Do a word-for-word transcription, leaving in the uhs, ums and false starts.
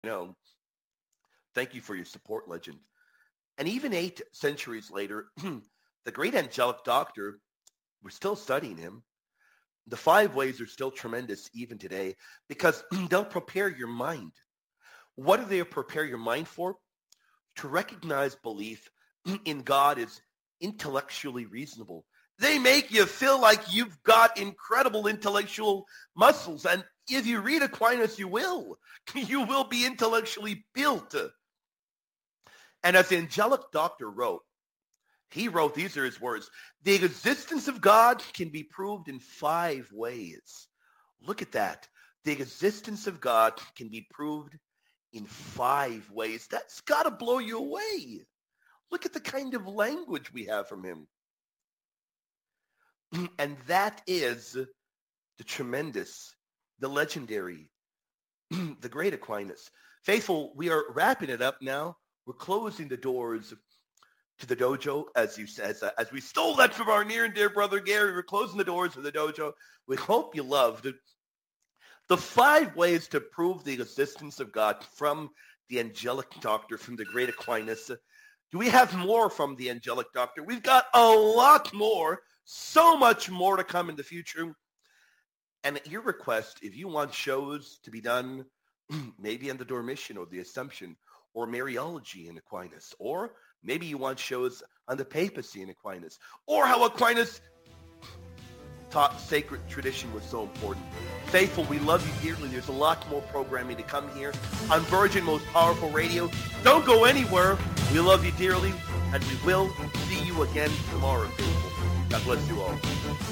know, thank you for your support, legend. And even eight centuries later, the great angelic doctor, we're still studying him. The five ways are still tremendous even today because they'll prepare your mind. What do they prepare your mind for? To recognize belief in God is intellectually reasonable. They make you feel like you've got incredible intellectual muscles. And if you read Aquinas, you will. You will be intellectually built. And as the angelic doctor wrote, he wrote, these are his words, the existence of God can be proved in five ways. Look at that. The existence of God can be proved in five ways. That's got to blow you away. Look at the kind of language we have from him. And that is the tremendous, the legendary, the great Aquinas. Faithful, we are wrapping it up now. We're closing the doors to the dojo, as you said, as we stole that from our near and dear brother Gary. We're closing the doors of the dojo. We hope you loved the five ways to prove the existence of God from the angelic doctor, from the great Aquinas. Do we have more from the angelic doctor? We've got a lot more, so much more to come in the future. And at your request, if you want shows to be done, maybe on the Dormition or the Assumption or Mariology in Aquinas, or maybe you want shows on the papacy in Aquinas, or how Aquinas taught sacred tradition was so important. Faithful, we love you dearly. There's a lot more programming to come here on Virgin Most Powerful Radio. Don't go anywhere. We love you dearly, and we will see you again tomorrow, faithful. God bless you all.